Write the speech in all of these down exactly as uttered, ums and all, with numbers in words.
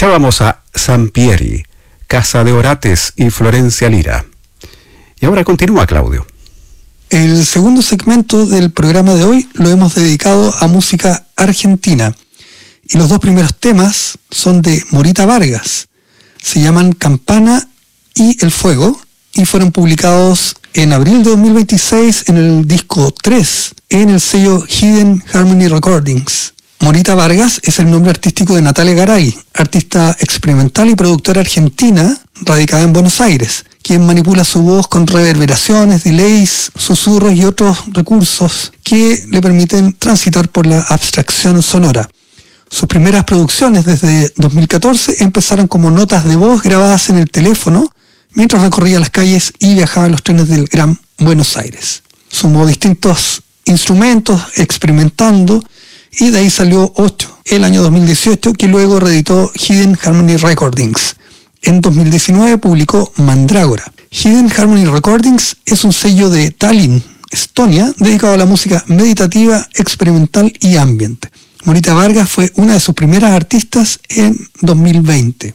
Escuchábamos a Sampieri, Casa de Orates y Florencia Lira. Y ahora continúa, Claudio. El segundo segmento del programa de hoy lo hemos dedicado a música argentina. Y los dos primeros temas son de Morita Vargas. Se llaman Campana y El Fuego y fueron publicados en abril de dos mil veintiséis en el disco tres, en el sello Hidden Harmony Recordings. Morita Vargas es el nombre artístico de Natalia Garay, artista experimental y productora argentina radicada en Buenos Aires, quien manipula su voz con reverberaciones, delays, susurros y otros recursos que le permiten transitar por la abstracción sonora. Sus primeras producciones desde dos mil catorce empezaron como notas de voz grabadas en el teléfono mientras recorría las calles y viajaba en los trenes del Gran Buenos Aires. Sumó distintos instrumentos experimentando y de ahí salió ocho el año dos mil dieciocho, que luego reeditó Hidden Harmony Recordings. En dos mil diecinueve publicó Mandrágora. Hidden Harmony Recordings es un sello de Tallinn, Estonia, dedicado a la música meditativa, experimental y ambiente. Morita Vargas fue una de sus primeras artistas en dos mil veinte.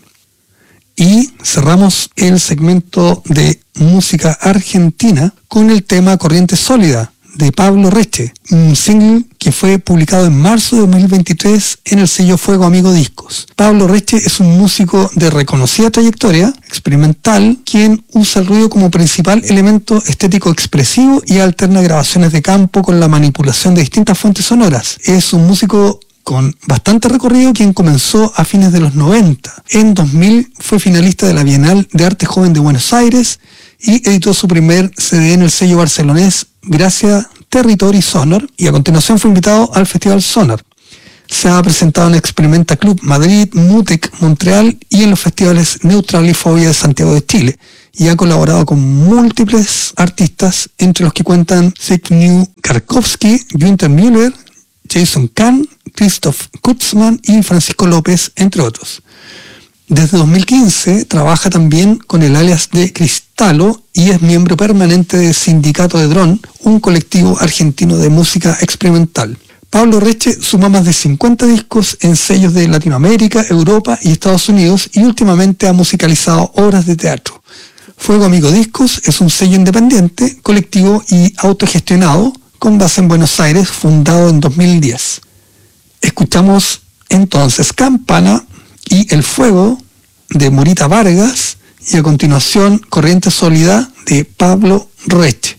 Y cerramos el segmento de música argentina con el tema Corriente Sólida, de Pablo Reche, un single que fue publicado en marzo de dos mil veintitrés en el sello Fuego Amigo Discos. Pablo Reche es un músico de reconocida trayectoria experimental, quien usa el ruido como principal elemento estético expresivo y alterna grabaciones de campo con la manipulación de distintas fuentes sonoras. Es un músico con bastante recorrido, quien comenzó a fines de los noventa. En dos mil fue finalista de la Bienal de Arte Joven de Buenos Aires y editó su primer C D en el sello barcelonés Gracia Territory Sonor, y a continuación fue invitado al Festival Sonar. Se ha presentado en Experimenta Club Madrid, Mutec Montreal y en los festivales Neutral y Fobia de Santiago de Chile, y ha colaborado con múltiples artistas, entre los que cuentan Zbigniew Karkowski, Günther Müller, Jason Kahn, Christoph Kutzmann y Francisco López, entre otros. Desde dos mil quince trabaja también con el alias de Cristalo y es miembro permanente de Sindicato de Dron, un colectivo argentino de música experimental. Pablo Reche suma más de cincuenta discos en sellos de Latinoamérica, Europa y Estados Unidos, y últimamente ha musicalizado obras de teatro. Fuego Amigo Discos es un sello independiente, colectivo y autogestionado con base en Buenos Aires, fundado en dos mil diez. Escuchamos entonces Campana y El Fuego de Morita Vargas, y a continuación Corriente Sólida de Pablo Reche.